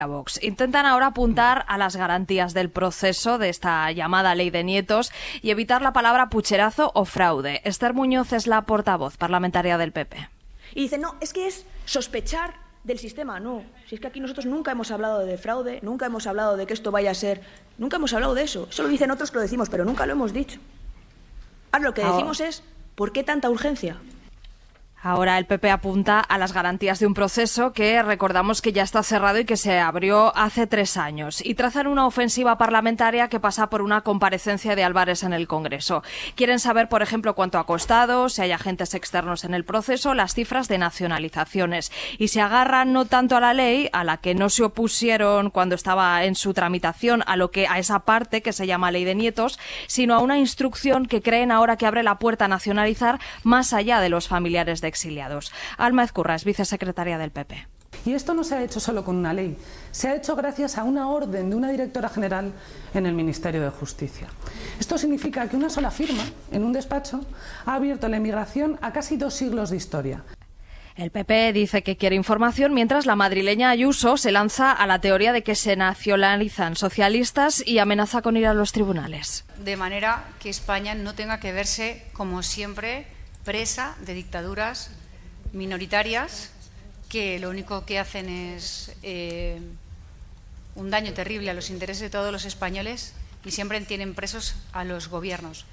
Vox. Intentan ahora apuntar a las garantías del proceso de esta llamada ley de nietos y evitar la palabra pucherazo o fraude. Esther Muñoz es la portavoz parlamentaria del PP. Y dicen, no, es que es sospechar del sistema. No, si es que aquí nosotros nunca hemos hablado de fraude, nunca hemos hablado de que esto vaya a ser, nunca hemos hablado de eso. Eso lo dicen otros que lo decimos, pero nunca lo hemos dicho. Ahora lo que decimos es, ¿por qué tanta urgencia? Ahora el PP apunta a las garantías de un proceso que recordamos que ya está cerrado y que se abrió hace 3 años. Y trazan una ofensiva parlamentaria que pasa por una comparecencia de Álvarez en el Congreso. Quieren saber, por ejemplo, cuánto ha costado, si hay agentes externos en el proceso, las cifras de nacionalizaciones. Y se agarran no tanto a la ley, a la que no se opusieron cuando estaba en su tramitación, a esa parte que se llama ley de nietos, sino a una instrucción que creen ahora que abre la puerta a nacionalizar más allá de los familiares de exiliados. Alma Ezcurra es vicesecretaria del PP. Y esto no se ha hecho solo con una ley, se ha hecho gracias a una orden de una directora general en el Ministerio de Justicia. Esto significa que una sola firma en un despacho ha abierto la inmigración a casi 2 siglos de historia. El PP dice que quiere información, mientras la madrileña Ayuso se lanza a la teoría de que se nacionalizan socialistas y amenaza con ir a los tribunales. De manera que España no tenga que verse, como siempre, presa de dictaduras minoritarias que lo único que hacen es un daño terrible a los intereses de todos los españoles y siempre tienen presos a los gobiernos.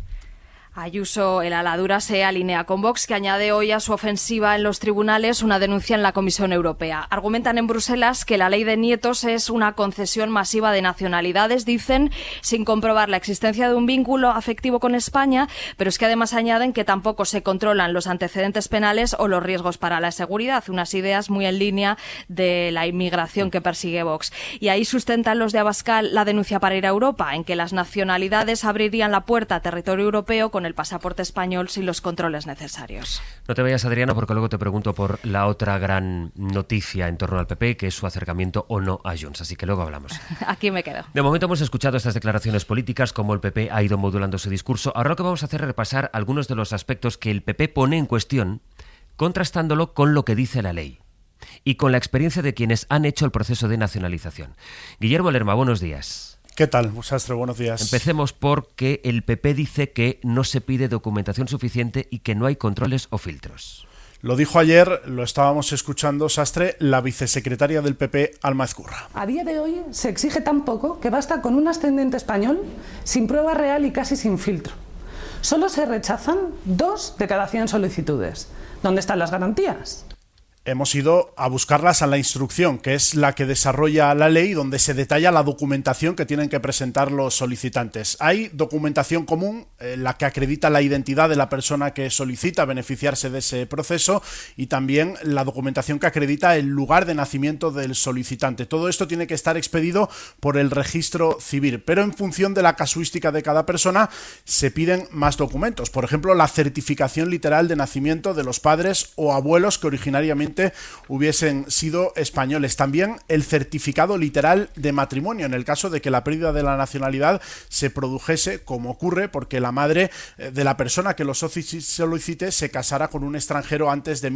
Ayuso, el aladura, se alinea con Vox, que añade hoy a su ofensiva en los tribunales una denuncia en la Comisión Europea. Argumentan en Bruselas que la ley de nietos es una concesión masiva de nacionalidades, dicen, sin comprobar la existencia de un vínculo afectivo con España, pero es que además añaden que tampoco se controlan los antecedentes penales o los riesgos para la seguridad, unas ideas muy en línea de la inmigración que persigue Vox. Y ahí sustentan los de Abascal la denuncia para ir a Europa, en que las nacionalidades abrirían la puerta a territorio europeo con el pasaporte español sin los controles necesarios. No te vayas, Adriana, porque luego te pregunto por la otra gran noticia en torno al PP, que es su acercamiento o no a Junts, así que luego hablamos. Aquí me quedo. De momento hemos escuchado estas declaraciones políticas, cómo el PP ha ido modulando su discurso. Ahora lo que vamos a hacer es repasar algunos de los aspectos que el PP pone en cuestión, contrastándolo con lo que dice la ley y con la experiencia de quienes han hecho el proceso de nacionalización. Guillermo Lerma, buenos días. ¿Qué tal, Sastre? Buenos días. Empecemos porque el PP dice que no se pide documentación suficiente y que no hay controles o filtros. Lo dijo ayer, lo estábamos escuchando, Sastre, la vicesecretaria del PP, Alma Ezcurra. A día de hoy se exige tan poco que basta con un ascendente español sin prueba real y casi sin filtro. Solo se rechazan 2 de cada 100 solicitudes. ¿Dónde están las garantías? Hemos ido a buscarlas a la instrucción, que es la que desarrolla la ley, donde se detalla la documentación que tienen que presentar los solicitantes. Hay documentación común, la que acredita la identidad de la persona que solicita beneficiarse de ese proceso, y también la documentación que acredita el lugar de nacimiento del solicitante. Todo esto tiene que estar expedido por el registro civil, pero en función de la casuística de cada persona se piden más documentos. Por ejemplo, la certificación literal de nacimiento de los padres o abuelos que originariamente hubiesen sido españoles. También el certificado literal de matrimonio, en el caso de que la pérdida de la nacionalidad se produjese, como ocurre, porque la madre de la persona que lo solicite se casara con un extranjero antes de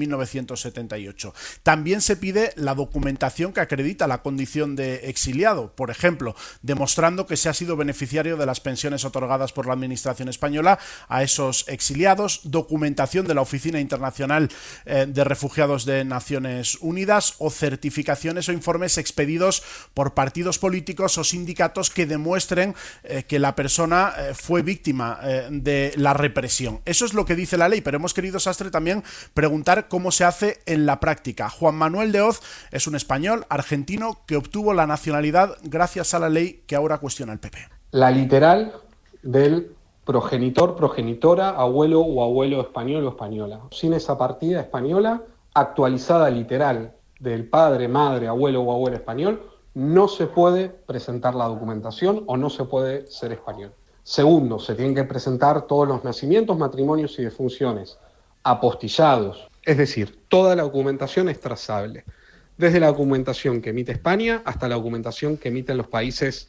1978. También se pide la documentación que acredita la condición de exiliado, por ejemplo, demostrando que se ha sido beneficiario de las pensiones otorgadas por la Administración española a esos exiliados, documentación de la Oficina Internacional de Refugiados de Naciones Unidas, o certificaciones o informes expedidos por partidos políticos o sindicatos que demuestren que la persona fue víctima de la represión. Eso es lo que dice la ley, pero hemos querido, Sastre, también preguntar cómo se hace en la práctica. Juan Manuel de Hoz es un español argentino que obtuvo la nacionalidad gracias a la ley que ahora cuestiona el PP. La literal del progenitor, progenitora, abuelo o abuelo español o española. Sin esa partida española actualizada literal del padre, madre, abuelo o abuela español, no se puede presentar la documentación o no se puede ser español. Segundo, se tienen que presentar todos los nacimientos, matrimonios y defunciones apostillados, es decir, toda la documentación es trazable, desde la documentación que emite España hasta la documentación que emiten los países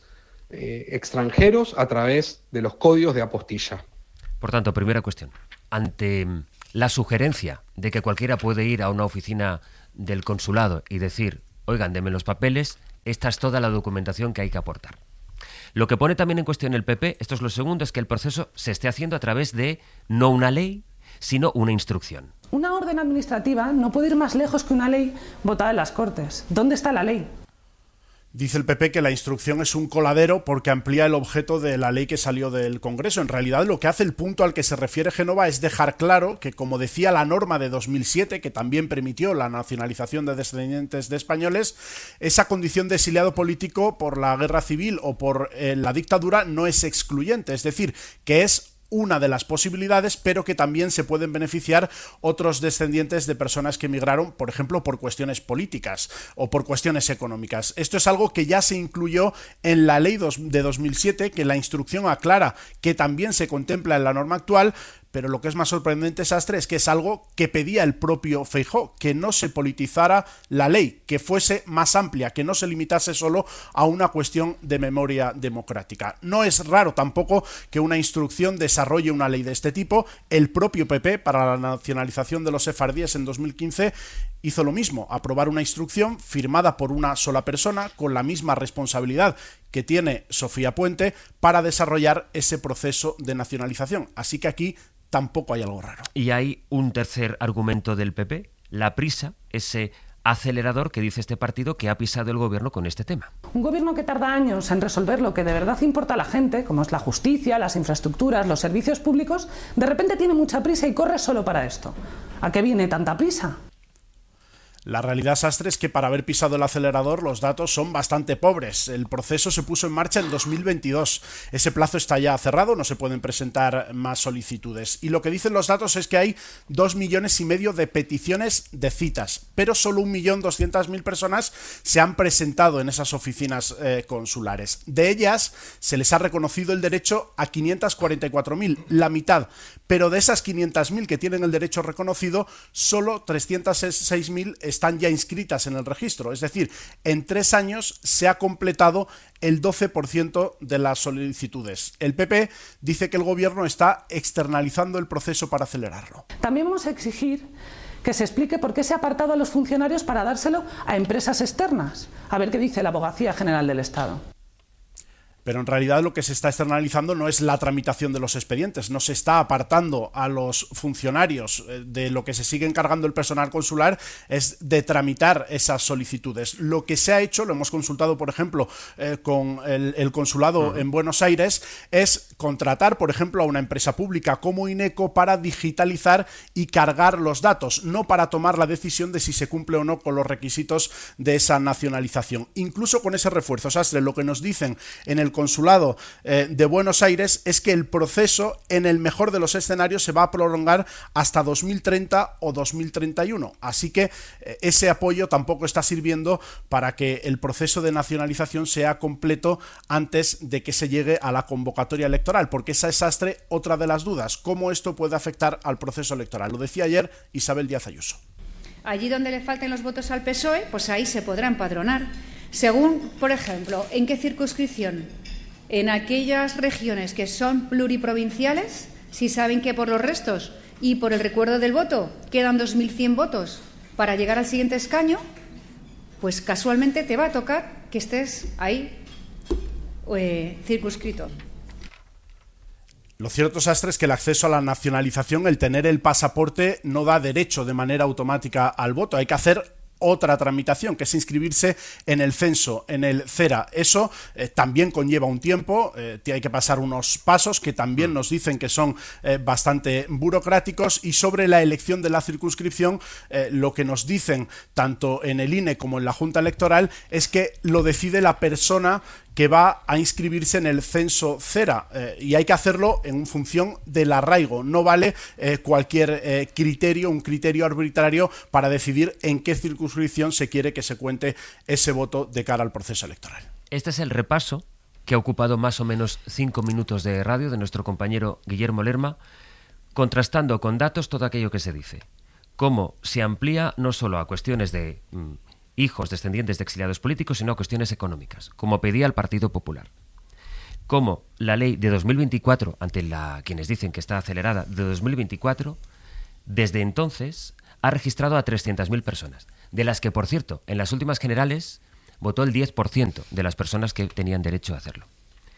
extranjeros a través de los códigos de apostilla. Por tanto, primera cuestión, ante la sugerencia de que cualquiera puede ir a una oficina del consulado y decir, oigan, denme los papeles, esta es toda la documentación que hay que aportar. Lo que pone también en cuestión el PP, esto es lo segundo, es que el proceso se esté haciendo a través de no una ley, sino una instrucción. Una orden administrativa no puede ir más lejos que una ley votada en las Cortes. ¿Dónde está la ley? Dice el PP que la instrucción es un coladero porque amplía el objeto de la ley que salió del Congreso. En realidad, lo que hace el punto al que se refiere Génova es dejar claro que, como decía la norma de 2007, que también permitió la nacionalización de descendientes de españoles, esa condición de exiliado político por la guerra civil o por la dictadura no es excluyente, es decir, que es una de las posibilidades, pero que también se pueden beneficiar otros descendientes de personas que emigraron, por ejemplo, por cuestiones políticas o por cuestiones económicas. Esto es algo que ya se incluyó en la ley de 2007, que la instrucción aclara que también se contempla en la norma actual. Pero lo que es más sorprendente, Sastre, es que es algo que pedía el propio Feijóo, que no se politizara la ley, que fuese más amplia, que no se limitase solo a una cuestión de memoria democrática. No es raro tampoco que una instrucción desarrolle una ley de este tipo. El propio PP, para la nacionalización de los sefardíes en 2015, hizo lo mismo, aprobar una instrucción firmada por una sola persona con la misma responsabilidad que tiene Sofía Puente para desarrollar ese proceso de nacionalización. Así que aquí tampoco hay algo raro. Y hay un tercer argumento del PP, la prisa, ese acelerador que dice este partido que ha pisado el gobierno con este tema. Un gobierno que tarda años en resolver lo que de verdad importa a la gente, como es la justicia, las infraestructuras, los servicios públicos, de repente tiene mucha prisa y corre solo para esto. ¿A qué viene tanta prisa? La realidad, Sastre, es que para haber pisado el acelerador los datos son bastante pobres. El proceso se puso en marcha en 2022. Ese plazo está ya cerrado, no se pueden presentar más solicitudes. Y lo que dicen los datos es que hay 2,5 millones de peticiones de citas, pero solo 1.200.000 personas se han presentado en esas oficinas consulares. De ellas se les ha reconocido el derecho a 544.000, la mitad. Pero de esas 500.000 que tienen el derecho reconocido, solo 306.000 están ya inscritas en el registro. Es decir, en 3 años se ha completado el 12% de las solicitudes. El PP dice que el gobierno está externalizando el proceso para acelerarlo. También vamos a exigir que se explique por qué se ha apartado a los funcionarios para dárselo a empresas externas. A ver qué dice la Abogacía General del Estado. Pero en realidad lo que se está externalizando no es la tramitación de los expedientes, no se está apartando a los funcionarios. De lo que se sigue encargando el personal consular es de tramitar esas solicitudes. Lo que se ha hecho, lo hemos consultado por ejemplo con el consulado en Buenos Aires, es contratar por ejemplo a una empresa pública como INECO para digitalizar y cargar los datos, no para tomar la decisión de si se cumple o no con los requisitos de esa nacionalización. Incluso con ese refuerzo, Sastre, lo que nos dicen en el consulado de Buenos Aires es que el proceso, en el mejor de los escenarios, se va a prolongar hasta 2030 o 2031. Así que ese apoyo tampoco está sirviendo para que el proceso de nacionalización sea completo antes de que se llegue a la convocatoria electoral, porque esa es, Sastre, otra de las dudas, cómo esto puede afectar al proceso electoral. Lo decía ayer Isabel Díaz Ayuso. Allí donde le falten los votos al PSOE, pues ahí se podrá empadronar. Según, por ejemplo, en qué circunscripción. En aquellas regiones que son pluriprovinciales, si saben que por los restos y por el recuerdo del voto quedan 2.100 votos para llegar al siguiente escaño, pues casualmente te va a tocar que estés ahí circunscrito. Lo cierto, Sastre, es que el acceso a la nacionalización, el tener el pasaporte, no da derecho de manera automática al voto. Hay que hacer otra tramitación, que es inscribirse en el censo, en el CERA. Eso también conlleva un tiempo, hay que pasar unos pasos que también nos dicen que son bastante burocráticos. Y sobre la elección de la circunscripción, lo que nos dicen tanto en el INE como en la Junta Electoral es que lo decide la persona que va a inscribirse en el censo CERA, y hay que hacerlo en función del arraigo. No vale cualquier criterio, un criterio arbitrario para decidir en qué circunscripción se quiere que se cuente ese voto de cara al proceso electoral. Este es el repaso que ha ocupado más o menos 5 minutos de radio de nuestro compañero Guillermo Lerma, contrastando con datos todo aquello que se dice. Cómo se amplía no solo a cuestiones de hijos descendientes de exiliados políticos, sino a cuestiones económicas, como pedía el Partido Popular. Como la ley de 2024, ante quienes dicen que está acelerada, de 2024, desde entonces ha registrado a 300.000 personas, de las que, por cierto, en las últimas generales votó el 10% de las personas que tenían derecho a hacerlo.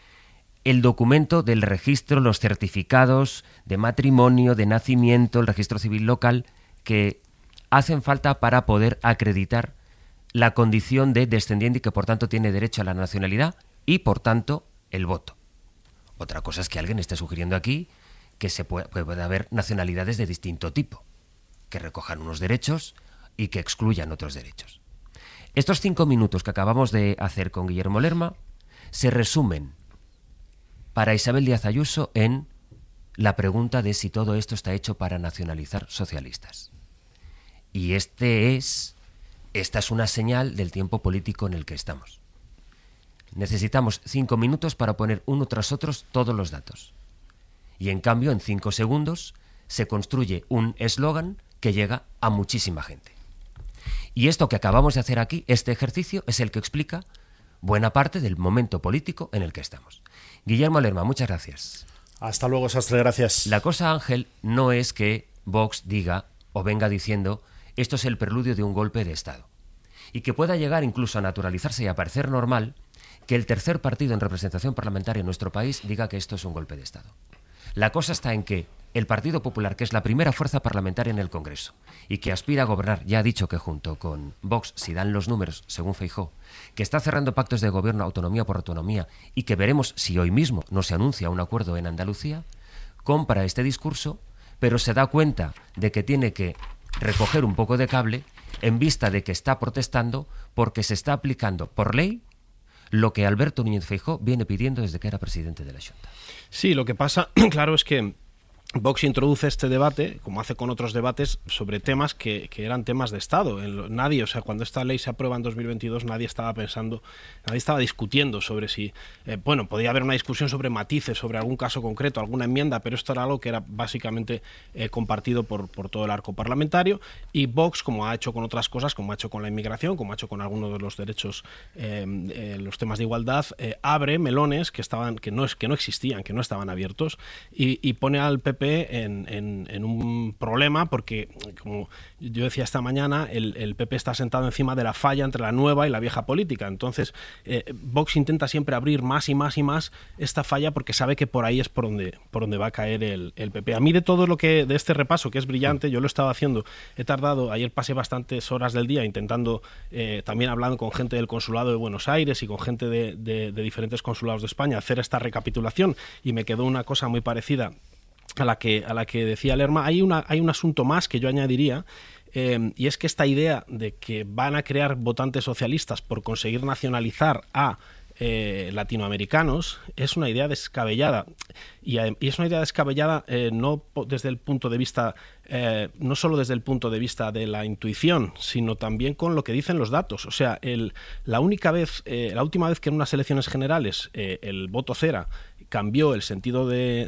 El documento del registro, los certificados de matrimonio, de nacimiento, el registro civil local, que hacen falta para poder acreditar la condición de descendiente y que por tanto tiene derecho a la nacionalidad y por tanto el voto. Otra cosa es que alguien esté sugiriendo aquí que puede haber nacionalidades de distinto tipo, que recojan unos derechos y que excluyan otros derechos. Estos 5 minutos que acabamos de hacer con Guillermo Lerma se resumen para Isabel Díaz Ayuso en la pregunta de si todo esto está hecho para nacionalizar socialistas. Y esta es una señal del tiempo político en el que estamos. Necesitamos 5 minutos para poner uno tras otro todos los datos. Y en cambio, en 5 segundos, se construye un eslogan que llega a muchísima gente. Y esto que acabamos de hacer aquí, este ejercicio, es el que explica buena parte del momento político en el que estamos. Guillermo Lerma, muchas gracias. Hasta luego, Sastre, gracias. La cosa, Ángel, no es que Vox diga o venga diciendo esto es el preludio de un golpe de Estado. Y que pueda llegar incluso a naturalizarse y a parecer normal que el tercer partido en representación parlamentaria en nuestro país diga que esto es un golpe de Estado. La cosa está en que el Partido Popular, que es la primera fuerza parlamentaria en el Congreso y que aspira a gobernar, ya ha dicho que junto con Vox, si dan los números, según Feijóo, que está cerrando pactos de gobierno autonomía por autonomía y que veremos si hoy mismo no se anuncia un acuerdo en Andalucía, compra este discurso, pero se da cuenta de que tiene que recoger un poco de cable en vista de que está protestando porque se está aplicando por ley lo que Alberto Núñez Feijóo viene pidiendo desde que era presidente de la Xunta. Sí, lo que pasa, claro, es que Vox introduce este debate, como hace con otros debates, sobre temas que eran temas de Estado. Nadie, o sea, cuando esta ley se aprueba en 2022, nadie estaba discutiendo sobre si, podía haber una discusión sobre matices, sobre algún caso concreto, alguna enmienda, pero esto era algo que era básicamente compartido por todo el arco parlamentario. Y Vox, como ha hecho con otras cosas, como ha hecho con la inmigración, como ha hecho con algunos de los derechos, los temas de igualdad, abre melones que no existían, que no estaban abiertos, y pone al PP en un problema porque, como yo decía esta mañana, el PP está sentado encima de la falla entre la nueva y la vieja política. Entonces, Vox intenta siempre abrir más y más y más esta falla porque sabe que por ahí es por donde va a caer el PP. A mí de este repaso, que es brillante, yo lo he estado haciendo, ayer pasé bastantes horas del día intentando, también hablando con gente del Consulado de Buenos Aires y con gente de diferentes consulados de España, hacer esta recapitulación, y me quedó una cosa muy parecida a la que decía Lerma. Hay un asunto más que yo añadiría, y es que esta idea de que van a crear votantes socialistas por conseguir nacionalizar a latinoamericanos es una idea descabellada, y es una idea descabellada no desde el punto de vista no solo desde el punto de vista de la intuición, sino también con lo que dicen los datos. O sea, la última vez que en unas elecciones generales el voto cera cambió el sentido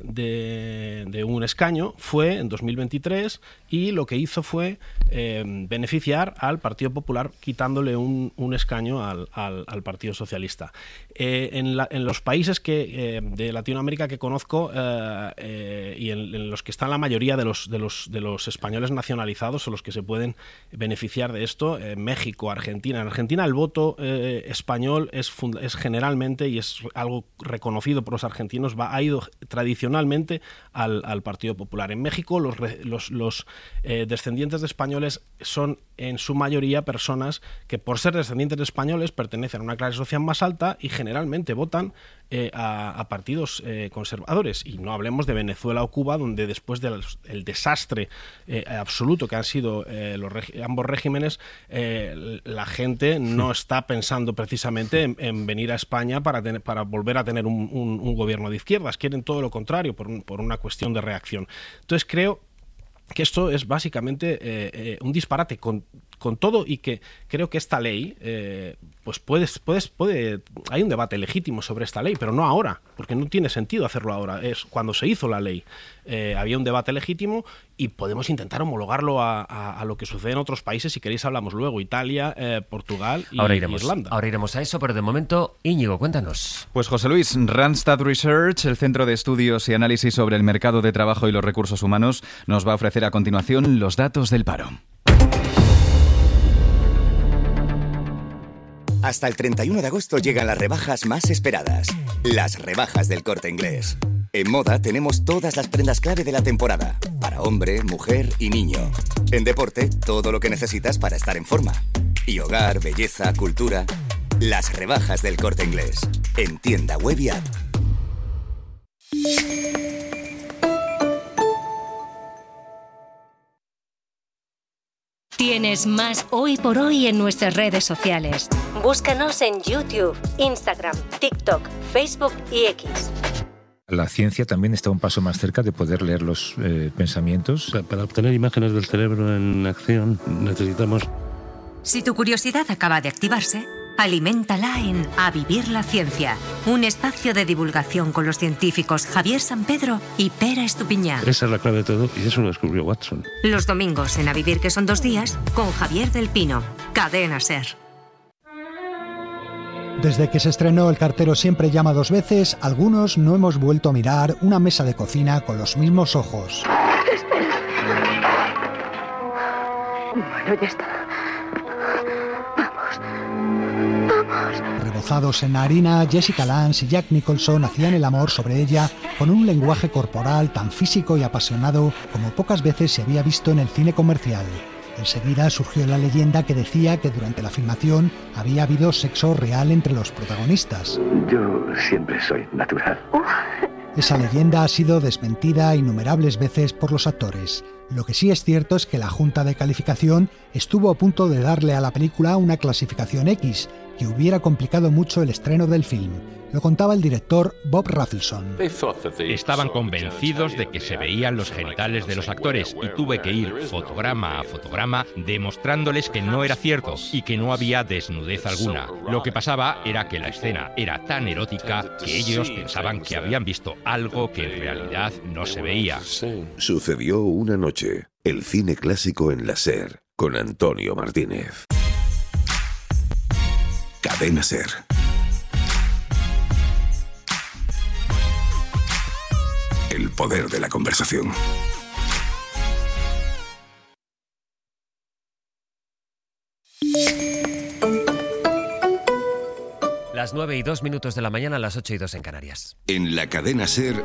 de un escaño fue en 2023, y lo que hizo fue beneficiar al Partido Popular quitándole un escaño al Partido Socialista. En los países de Latinoamérica que conozco y en los que están la mayoría de los españoles nacionalizados o los que se pueden beneficiar de esto, México, Argentina. En Argentina el voto español es generalmente, y es algo reconocido por los argentinos, ha ido tradicionalmente al Partido Popular. En México los descendientes de españoles son en su mayoría personas que, por ser descendientes de españoles, pertenecen a una clase social más alta y generalmente votan a partidos conservadores. Y no hablemos de Venezuela o Cuba, donde después del desastre absoluto que han sido ambos regímenes, la gente no está pensando precisamente en venir a España para volver a tener un gobierno de izquierdas. Quieren todo lo contrario, por una cuestión de reacción. Entonces creo que esto es básicamente un disparate con todo, y que creo que esta ley hay un debate legítimo sobre esta ley, pero no ahora, porque no tiene sentido hacerlo ahora. Es cuando se hizo la ley, había un debate legítimo, y podemos intentar homologarlo a lo que sucede en otros países. Si queréis hablamos luego, Italia, Portugal y Irlanda. Ahora iremos a eso, pero de momento, Íñigo, cuéntanos. Pues José Luis, Randstad Research, el Centro de Estudios y Análisis sobre el Mercado de Trabajo y los Recursos Humanos, nos va a ofrecer a continuación los datos del paro. Hasta el 31 de agosto llegan las rebajas más esperadas. Las rebajas del Corte Inglés. En moda tenemos todas las prendas clave de la temporada. Para hombre, mujer y niño. En deporte, todo lo que necesitas para estar en forma. Y hogar, belleza, cultura. Las rebajas del Corte Inglés. En tienda web y app. Tienes más Hoy por Hoy en nuestras redes sociales. Búscanos en YouTube, Instagram, TikTok, Facebook y X. La ciencia también está un paso más cerca de poder leer los pensamientos. Para obtener imágenes del cerebro en acción necesitamos... Si tu curiosidad acaba de activarse, aliméntala en A Vivir la Ciencia, un espacio de divulgación con los científicos Javier Sampedro y Pera Estupiñán. Esa es la clave de todo y eso lo descubrió Watson. Los domingos en A Vivir, que son 2 días, con Javier del Pino. Cadena SER. Desde que se estrenó El cartero siempre llama 2 veces, algunos no hemos vuelto a mirar una mesa de cocina con los mismos ojos. Espera. Bueno, ya está. Rebozados en harina, Jessica Lange y Jack Nicholson hacían el amor sobre ella con un lenguaje corporal tan físico y apasionado como pocas veces se había visto en el cine comercial. Enseguida surgió la leyenda que decía que durante la filmación había habido sexo real entre los protagonistas. Yo siempre soy natural. Esa leyenda ha sido desmentida innumerables veces por los actores. Lo que sí es cierto es que la Junta de Calificación estuvo a punto de darle a la película una clasificación X, que hubiera complicado mucho el estreno del film. Lo contaba el director Bob Rafelson. Estaban convencidos de que se veían los genitales de los actores y tuve que ir fotograma a fotograma demostrándoles que no era cierto y que no había desnudez alguna. Lo que pasaba era que la escena era tan erótica que ellos pensaban que habían visto algo que en realidad no se veía. Sucedió una noche. El cine clásico en la SER con Antonio Martínez. Cadena SER. El poder de la conversación. Las 9:02 de la mañana, las 8:02 en Canarias. En la cadena SER,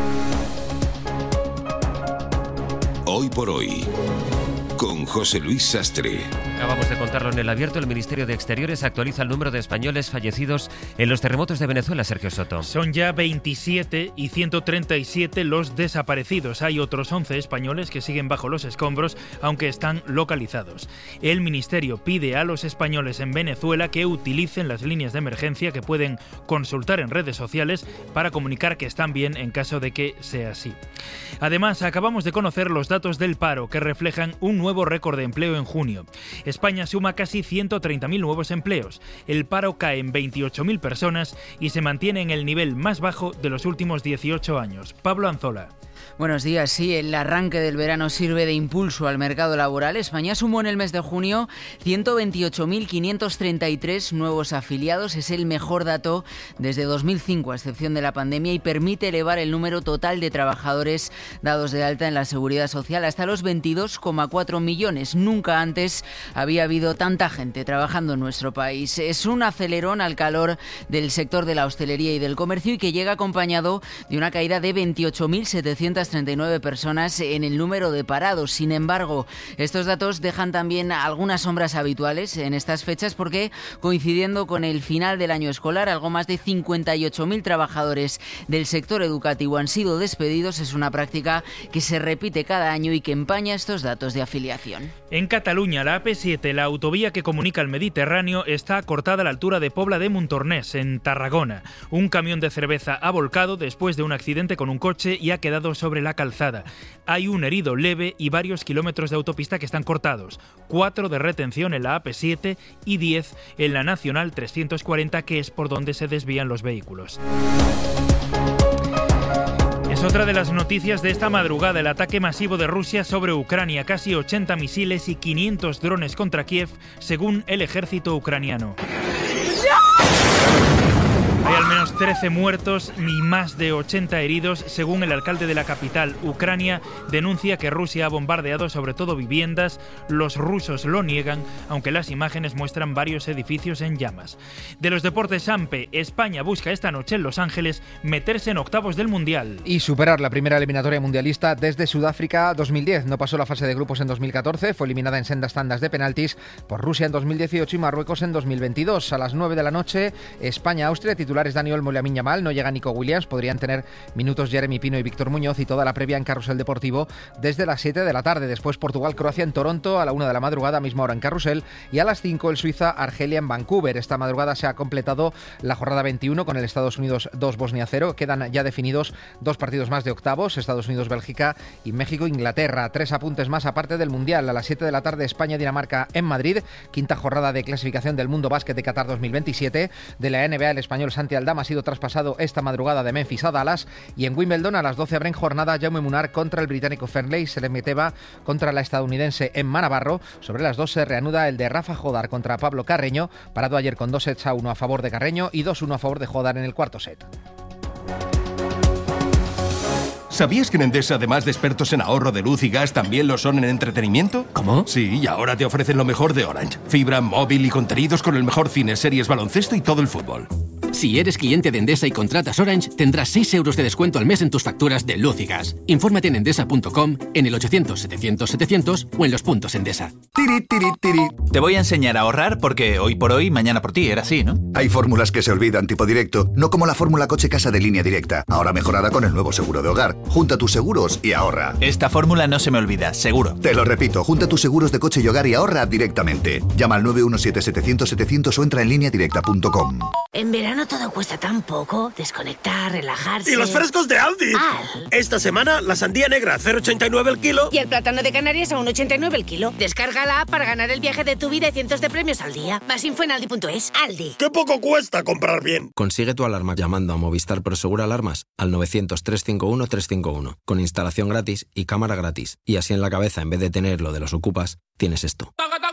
Hoy por Hoy, con José Luis Sastre. Acabamos de contarlo en el abierto. El Ministerio de Exteriores actualiza el número de españoles fallecidos en los terremotos de Venezuela, Sergio Soto. Son ya 27 y 137 los desaparecidos. Hay otros 11 españoles que siguen bajo los escombros, aunque están localizados. El Ministerio pide a los españoles en Venezuela que utilicen las líneas de emergencia que pueden consultar en redes sociales para comunicar que están bien en caso de que sea así. Además, acabamos de conocer los datos del paro que reflejan un nuevo récord de empleo en junio. España suma casi 130.000 nuevos empleos. El paro cae en 28.000 personas y se mantiene en el nivel más bajo de los últimos 18 años. Pablo Anzola. Buenos días. Sí, el arranque del verano sirve de impulso al mercado laboral. España sumó en el mes de junio 128.533 nuevos afiliados. Es el mejor dato desde 2005, a excepción de la pandemia, y permite elevar el número total de trabajadores dados de alta en la Seguridad Social hasta los 22,4 millones. Nunca antes había habido tanta gente trabajando en nuestro país. Es un acelerón al calor del sector de la hostelería y del comercio y que llega acompañado de una caída de 28.739 personas en el número de parados. Sin embargo, estos datos dejan también algunas sombras habituales en estas fechas porque, coincidiendo con el final del año escolar, algo más de 58.000 trabajadores del sector educativo han sido despedidos. Es una práctica que se repite cada año y que empaña estos datos de afiliación. En Cataluña, la AP7, la autovía que comunica el Mediterráneo, está cortada a la altura de Pobla de Montornès, en Tarragona. Un camión de cerveza ha volcado después de un accidente con un coche y ha quedado sobre la calzada. Hay un herido leve y varios kilómetros de autopista que están cortados. 4 de retención en la AP7 y 10 en la Nacional 340, que es por donde se desvían los vehículos. Es otra de las noticias de esta madrugada, el ataque masivo de Rusia sobre Ucrania, casi 80 misiles y 500 drones contra Kiev, según el ejército ucraniano. Hay al menos 13 muertos y más de 80 heridos, según el alcalde de la capital. Ucrania denuncia que Rusia ha bombardeado sobre todo viviendas. Los rusos lo niegan, aunque las imágenes muestran varios edificios en llamas. De los deportes AMPE, España busca esta noche en Los Ángeles meterse en octavos del Mundial. Y superar la primera eliminatoria mundialista desde Sudáfrica 2010. No pasó la fase de grupos en 2014, fue eliminada en sendas tandas de penaltis por Rusia en 2018 y Marruecos en 2022. A las 9 de la noche, España-Austria, titulares Dani Olmo y Lamine Yamal, no llega Nico Williams, podrían tener minutos Jeremy Pino y Víctor Muñoz, y toda la previa en Carrusel Deportivo desde las 7 de la tarde. Después Portugal-Croacia en Toronto a la 1 de la madrugada, misma hora en Carrusel, y a las 5 el Suiza-Argelia en Vancouver. Esta madrugada se ha completado la jornada 21 con el Estados Unidos 2, Bosnia 0. Quedan ya definidos 2 partidos más de octavos, Estados Unidos-Bélgica y México-Inglaterra. 3 apuntes más aparte del Mundial. A las 7 de la tarde España-Dinamarca en Madrid, quinta jornada de clasificación del Mundo Básquet de Qatar 2027. De la NBA, el español Santi Aldama ha sido traspasado esta madrugada de Memphis a Dallas, y en Wimbledon a las 12 abren jornada Jaume Munar contra el británico Fernley, Selemeteva contra la estadounidense Emma Navarro. Sobre las 2 se reanuda el de Rafa Jodar contra Pablo Carreño, parado ayer con 2-1 a favor de Carreño y 2-1 a favor de Jodar en el cuarto set. ¿Sabías que en Endesa, además de expertos en ahorro de luz y gas, también lo son en entretenimiento? ¿Cómo? Sí, y ahora te ofrecen lo mejor de Orange. Fibra, móvil y contenidos con el mejor cine, series, baloncesto y todo el fútbol. Si eres cliente de Endesa y contratas Orange, tendrás 6 euros de descuento al mes en tus facturas de luz y gas. Infórmate en endesa.com, en el 800-700-700 o en los puntos Endesa. Tiri, tiri, tiri. Te voy a enseñar a ahorrar porque hoy por hoy, mañana por ti, era así, ¿no? Hay fórmulas que se olvidan tipo directo, no como la fórmula coche-casa de Línea Directa, ahora mejorada con el nuevo seguro de hogar. Junta tus seguros y ahorra. Esta fórmula no se me olvida, seguro. Te lo repito, junta tus seguros de coche y hogar y ahorra directamente. Llama al 917-700-700 o entra en lineadirecta.com. En verano todo cuesta tan poco. Desconectar, relajarse. ¡Y los frescos de Aldi! Esta semana, la sandía negra a 0,89 el kilo. Y el plátano de Canarias a 1,89 el kilo. Descarga la app para ganar el viaje de tu vida y cientos de premios al día. Más info en aldi.es. Aldi. ¡Qué poco cuesta comprar bien! Consigue tu alarma llamando a Movistar Prosegur Alarmas al 900-351-351. Con instalación gratis y cámara gratis. Y así en la cabeza, en vez de tener lo de los ocupas, tienes esto.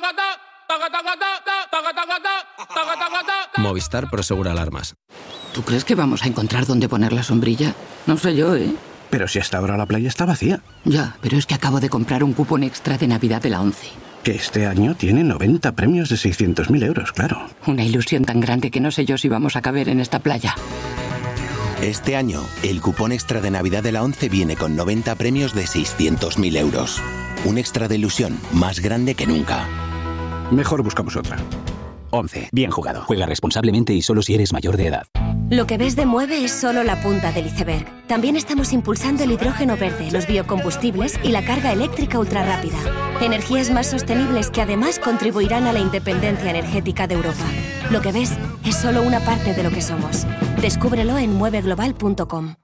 Movistar Prosegur Alarmas. ¿Tú crees que vamos a encontrar dónde poner la sombrilla? No sé yo, ¿eh? Pero si hasta ahora la playa está vacía. Ya, pero es que acabo de comprar un cupón extra de Navidad de la ONCE. Que este año tiene 90 premios de 600.000 euros, claro. Una ilusión tan grande que no sé yo si vamos a caber en esta playa. Este año, el cupón extra de Navidad de la ONCE viene con 90 premios de 600.000 euros. Un extra de ilusión más grande que nunca. Mejor buscamos otra. ONCE. Bien jugado. Juega responsablemente y solo si eres mayor de edad. Lo que ves de Mueve es solo la punta del iceberg. También estamos impulsando el hidrógeno verde, los biocombustibles y la carga eléctrica ultrarrápida. Energías más sostenibles que además contribuirán a la independencia energética de Europa. Lo que ves es solo una parte de lo que somos. Descúbrelo en mueveglobal.com.